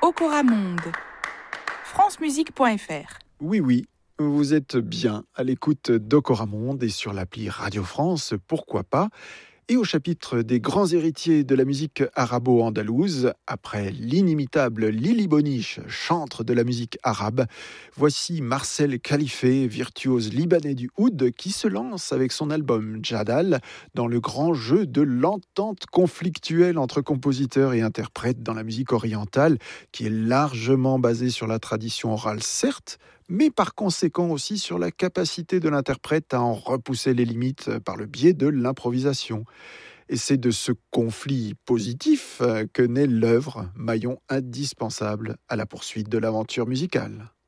Okora Monde. francemusique.fr. Oui, vous êtes bien à l'écoute d'Okora Monde et sur l'appli Radio France, pourquoi pas. Et au chapitre des grands héritiers de la musique arabo-andalouse, après l'inimitable Lili Boniche, chantre de la musique arabe, voici Marcel Khalifé, virtuose libanais du oud, qui se lance avec son album Jadal dans le grand jeu de l'entente conflictuelle entre compositeurs et interprètes dans la musique orientale, qui est largement basée sur la tradition orale, certes, mais par conséquent aussi sur la capacité de l'interprète à en repousser les limites par le biais de l'improvisation. Et c'est de ce conflit positif que naît l'œuvre, maillon indispensable à la poursuite de l'aventure musicale.